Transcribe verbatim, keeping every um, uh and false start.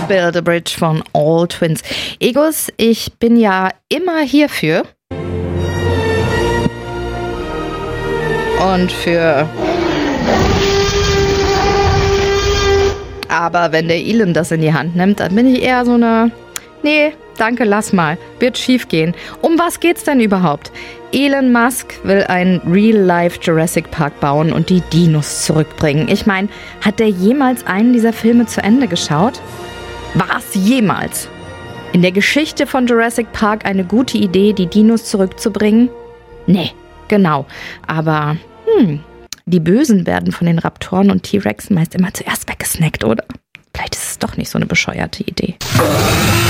Build a Bridge von All Twins. Egos, ich bin ja immer hierfür. Und für... Aber wenn der Elon das in die Hand nimmt, dann bin ich eher so eine... Nee, danke, lass mal. Wird schief gehen. Um was geht's denn überhaupt? Elon Musk will einen Real-Life Jurassic Park bauen und die Dinos zurückbringen. Ich meine, hat der jemals einen dieser Filme zu Ende geschaut? War es jemals in der Geschichte von Jurassic Park eine gute Idee, die Dinos zurückzubringen? Nee, genau. Aber, hm, die Bösen werden von den Raptoren und T-Rexen meist immer zuerst weggesnackt, oder? Vielleicht ist es doch nicht so eine bescheuerte Idee.